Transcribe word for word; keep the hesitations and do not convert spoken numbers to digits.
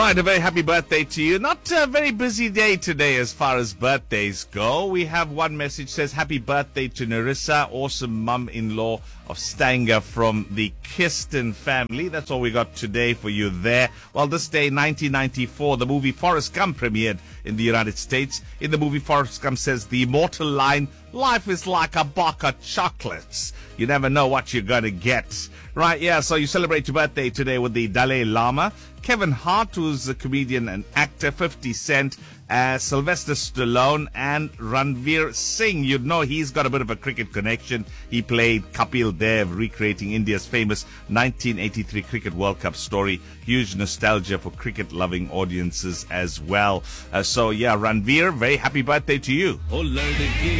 right, a very happy birthday to you. Not a very busy day today as far as birthdays go. We have one message says, happy birthday to Narissa, awesome mum-in-law of Stanger from the Kirsten family. That's all we got today for you there. Well, this day, nineteen ninety-four, the movie Forrest Gump premiered in the United States. In the movie, Forrest Gump says the immortal line, life is like a box of chocolates. You never know what you're going to get. Right, yeah, so you celebrate your birthday today with the Dalai Lama, Kevin Hart, who's a comedian and actor, fifty Cent, uh, Sylvester Stallone, and Ranveer Singh. You'd know he's got a bit of a cricket connection. He played Kapil Dev, recreating India's famous nineteen eighty-three Cricket World Cup story. Huge nostalgia for cricket-loving audiences as well. Uh, so, yeah, Ranveer, very happy birthday to you.